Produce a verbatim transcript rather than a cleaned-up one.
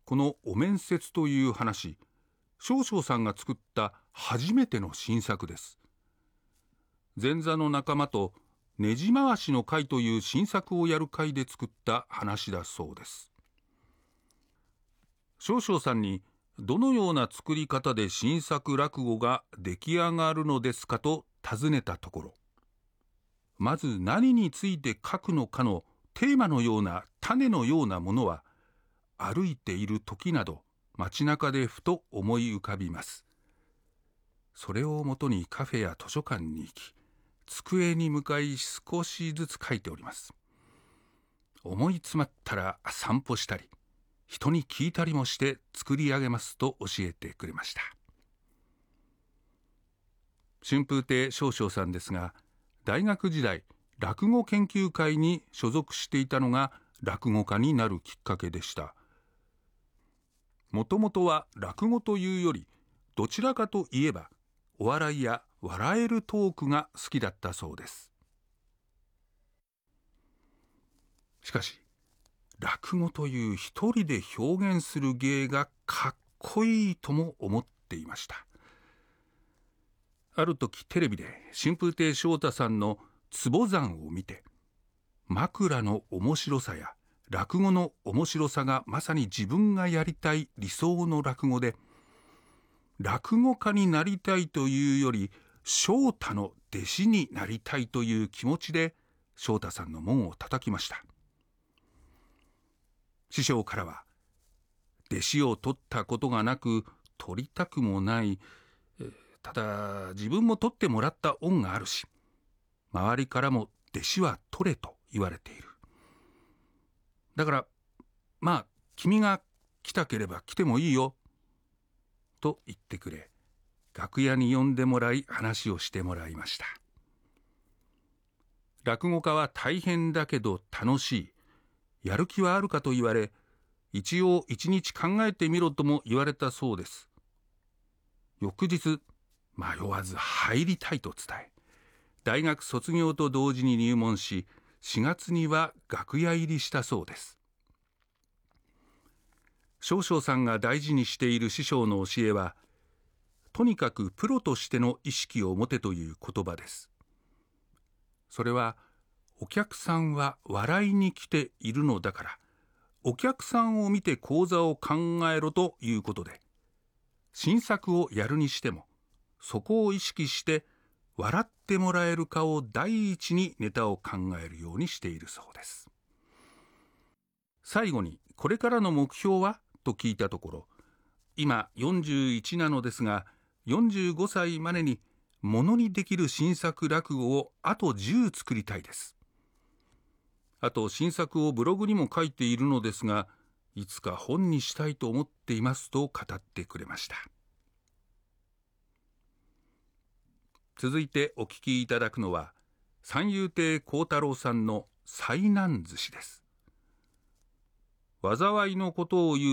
このお面接という話、少々さんが作った初めての新作です。前座の仲間とねじ回しの会という新作をやる会で作った話だそうです。少々さんにどのような作り方で新作落語が出来上がるのですかと尋ねたところ、まず何について書くのかのテーマのような種のようなものは、歩いている時など街中でふと思い浮かびます。それをもとにカフェや図書館に行き、机に向かい少しずつ書いております。思い詰まったら散歩したり、人に聞いたりもして作り上げますと教えてくれました。春風亭昇々さんですが、大学時代落語研究会に所属していたのが落語家になるきっかけでした。もともとは落語というより、どちらかといえばお笑いや笑えるトークが好きだったそうです。しかし落語という一人で表現する芸がかっこいいとも思っていました。ある時テレビで春風亭昇太さんの坪山を見て、枕の面白さや落語の面白さがまさに自分がやりたい理想の落語で、落語家になりたいというより昇太の弟子になりたいという気持ちで昇太さんの門を叩きました。師匠からは、弟子を取ったことがなく取りたくもない、ただ自分も取ってもらった恩があるし、周りからも弟子は取れと言われている。だからまあ君が来たければ来てもいいよと言ってくれ、楽屋に呼んでもらい話をしてもらいました。落語家は大変だけど楽しい、やる気はあるかと言われ、一応一日考えてみろとも言われたそうです。翌日迷わず入りたいと伝え、大学卒業と同時に入門し、しがつには楽屋入りしたそうです。少々さんが大事にしている師匠の教えは、とにかくプロとしての意識を持てという言葉です。それは、お客さんは笑いに来ているのだから、お客さんを見て講座を考えろということで、新作をやるにしても、そこを意識して笑ってもらえるかを第一にネタを考えるようにしているそうです。最後に、これからの目標はと聞いたところ、今よんじゅういちなのですが、よんじゅうごさいまでにものにできる新作落語をあとじゅう作りたいです。あと新作をブログにも書いているのですが、いつか本にしたいと思っていますと語ってくれました。続いてお聞きいただくのは、三遊亭幸太郎さんの災難寿司です。災いのことを言う